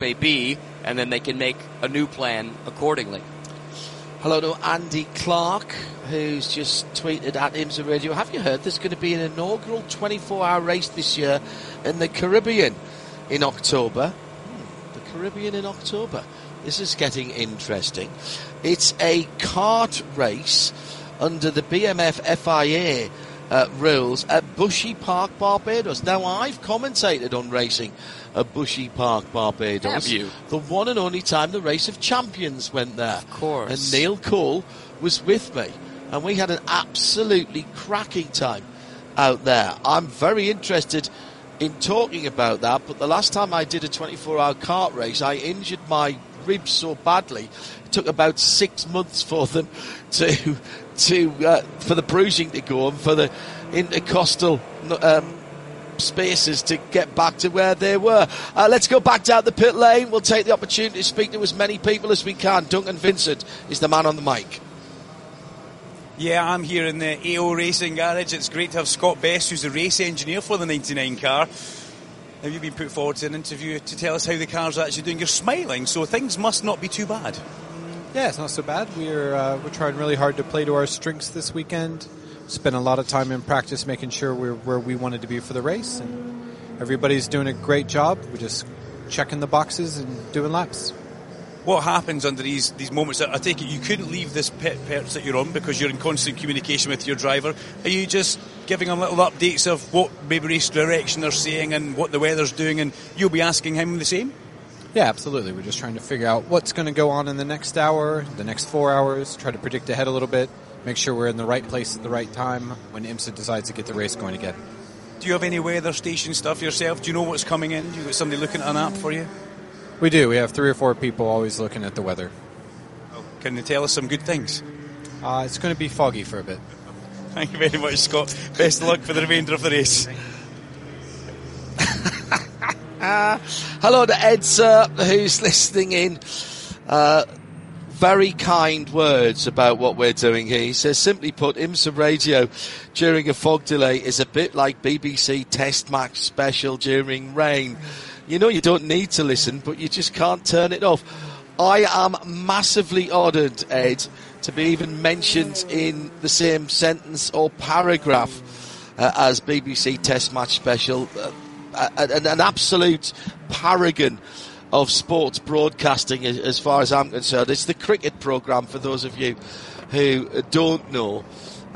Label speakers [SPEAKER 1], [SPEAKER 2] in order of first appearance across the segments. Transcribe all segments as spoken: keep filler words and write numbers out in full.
[SPEAKER 1] may be, and then they can make a new plan accordingly.
[SPEAKER 2] Hello to Andy Clark, who's just tweeted at IMSA Radio. Have you heard there's going to be an inaugural twenty-four hour race this year in the Caribbean in October? Hmm, the Caribbean in October. This is getting interesting. It's a kart race under the B M F F I A uh, rules at Bushy Park, Barbados. Now, I've commentated on racing at Bushy Park, Barbados.
[SPEAKER 1] Have you?
[SPEAKER 2] The one and only time the Race of Champions went there.
[SPEAKER 1] Of course.
[SPEAKER 2] And Neil Cole was with me, and we had an absolutely cracking time out there. I'm very interested in talking about that, but the last time I did a twenty-four hour kart race, I injured my ribs so badly. It took about six months for them to to uh, for the bruising to go and for the intercostal um, spaces to get back to where they were. Uh, let's go back down the pit lane. We'll take the opportunity to speak to as many people as we can. Duncan Vincent is the man on the mic.
[SPEAKER 3] Yeah, I'm here in the A O Racing Garage. It's great to have Scott Best, who's the race engineer for the ninety-nine car. Now, you've been put forward to an interview to tell us how the car's actually doing. You're smiling, so things must not be too bad.
[SPEAKER 4] Yeah, it's not so bad. We're uh, we're trying really hard to play to our strengths this weekend. Spent a lot of time in practice making sure we're where we wanted to be for the race, and everybody's doing a great job. We're just checking the boxes and doing laps.
[SPEAKER 3] What happens under these these moments? I take it you couldn't leave this pit perch that you're on because you're in constant communication with your driver. Are you just giving them little updates of what maybe race direction they're saying and what the weather's doing, and you'll be asking him the same?
[SPEAKER 4] Yeah, absolutely. We're just trying to figure out what's going to go on in the next hour, the next four hours, try to predict ahead a little bit, make sure we're in the right place at the right time when IMSA decides to get the race going again.
[SPEAKER 3] Do you have any weather station stuff yourself? Do you know what's coming in? Do you got somebody looking at an app for you?
[SPEAKER 4] We do. We have three or four people always looking at the weather.
[SPEAKER 3] Oh, can they tell us some good things?
[SPEAKER 4] Uh, it's going to be foggy for a bit.
[SPEAKER 3] Thank you very much, Scott. Best of luck for the remainder of the race.
[SPEAKER 2] uh, hello to Ed, sir, who's listening in. Uh, very kind words about what we're doing here. He says, simply put, IMSA Radio during a fog delay is a bit like B B C Test Match Special during rain. You know you don't need to listen, but you just can't turn it off. I am massively honoured, Ed, to be even mentioned in the same sentence or paragraph uh, as B B C Test Match Special. Uh, an, an absolute paragon of sports broadcasting as far as I'm concerned. It's the cricket programme, for those of you who don't know.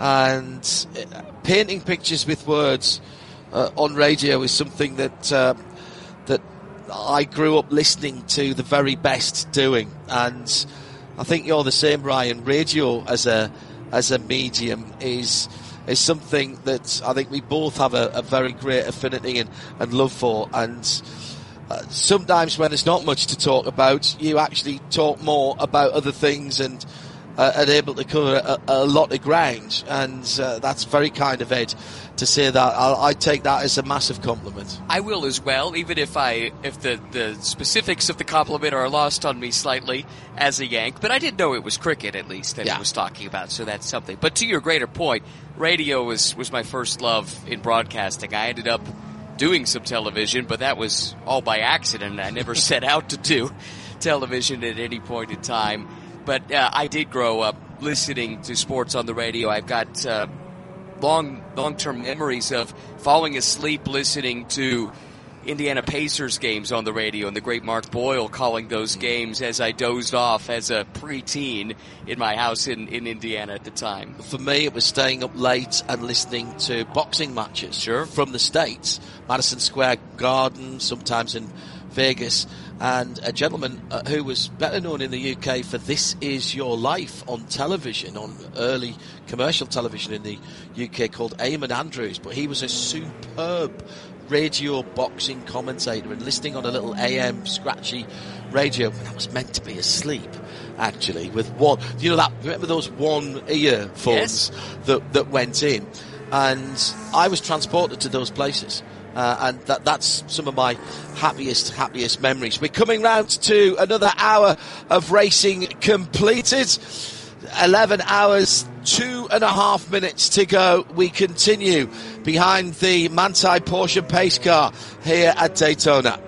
[SPEAKER 2] And painting pictures with words uh, on radio is something that... Uh, that I grew up listening to the very best doing, and I think you're the same, Ryan. Radio as a as a medium is is something that I think we both have a, a very great affinity and, and love for, and uh, sometimes when there's not much to talk about, you actually talk more about other things and uh, are able to cover a, a lot of ground, and uh, that's very kind of Ed to say that. I'll, I take that as a massive compliment.
[SPEAKER 1] I will as well, even if I if the, the specifics of the compliment are lost on me slightly as a Yank. But I did know it was cricket, at least, that
[SPEAKER 2] yeah.
[SPEAKER 1] he was talking about, so that's something. But to your greater point, radio was, was my first love in broadcasting. I ended up doing some television, but that was all by accident. I never set out to do television at any point in time. But uh, I did grow up listening to sports on the radio. I've got... Uh, long, long-term memories of falling asleep listening to Indiana Pacers games on the radio and the great Mark Boyle calling those games as I dozed off as a preteen in my house in, in Indiana at the time.
[SPEAKER 2] For me, it was staying up late and listening to boxing matches
[SPEAKER 1] sure.
[SPEAKER 2] from the States, Madison Square Garden, sometimes in Vegas, and a gentleman uh, who was better known in the U K for This Is Your Life on television, on early commercial television in the U K, called Eamon Andrews, but he was a superb radio boxing commentator and listening on a little A M scratchy radio. That was meant to be asleep, actually, with one, you know, that, remember those one earphones
[SPEAKER 1] yes.
[SPEAKER 2] that, that went in, and I was transported to those places. Uh, and that, that's some of my happiest, happiest memories. We're coming round to another hour of racing completed. eleven hours, two and a half minutes to go. We continue behind the Manthey Porsche pace car here at Daytona.